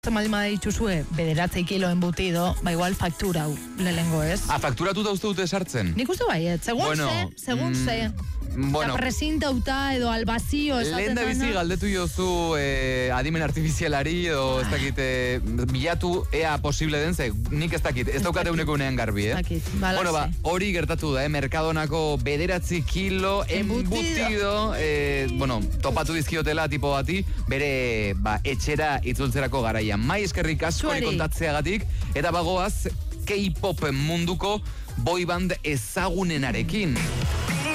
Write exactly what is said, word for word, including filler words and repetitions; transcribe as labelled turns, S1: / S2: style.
S1: Malima dituzue, bederatzi kilo embutido, ba igual faktura hau, lehengo ez.
S2: Ah, fakturatuta uste dute sartzen?
S1: Nik uste baiet, segun
S2: bueno,
S1: ze, segun
S2: mm,
S1: ze.
S2: Bueno,
S1: presintauta edo al vacío esaten
S2: lehen da bizi galdetu jozu eh, adimen artifizialari edo ez dakit eh, bilatu ea posible den ze, nik ez dakit, ez daukate uneko unean garbi, eh?
S1: Dakit, balase.
S2: Bueno, ba, hori gertatu da, eh? Mercadonako bederatzi kilo embutido, eh, bueno, topatu dizkiotela tipo bati, bere ba, etxera itzultzerako garaian. Mai eskerrik askori kontatzeagatik, eta bagoaz K-pop munduko boyband ezagunenarekin.